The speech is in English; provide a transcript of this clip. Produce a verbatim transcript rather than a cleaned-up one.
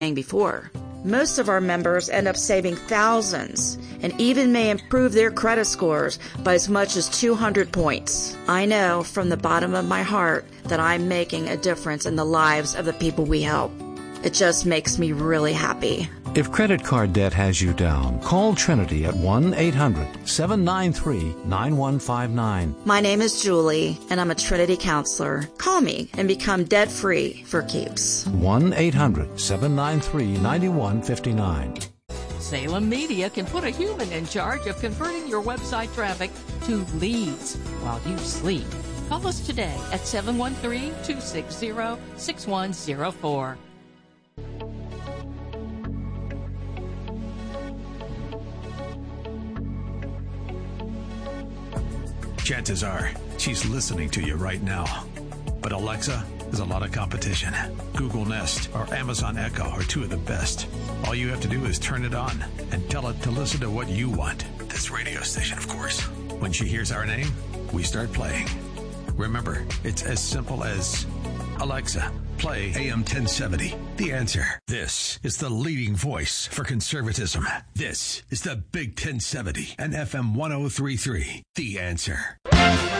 before. Most of our members end up saving thousands and even may improve their credit scores by as much as two hundred points. I know from the bottom of my heart that I'm making a difference in the lives of the people we help. It just makes me really happy. If credit card debt has you down, call Trinity at one eight hundred seven nine three nine one five nine. My name is Julie, and I'm a Trinity counselor. Call me and become debt-free for keeps. one eight hundred seven nine three nine one five nine. Salem Media can put a human in charge of converting your website traffic to leads while you sleep. Call us today at seven one three, two six zero, six one zero four. Chances are she's listening to you right now. But Alexa, there's a lot of competition. Google Nest or Amazon Echo are two of the best. All you have to do is turn it on and tell it to listen to what you want. This radio station, of course. When she hears our name, we start playing. Remember, it's as simple as, Alexa, play A M ten seventy. The Answer. This is the leading voice for conservatism. This is the Big ten seventy and F M ten thirty-three. The Answer.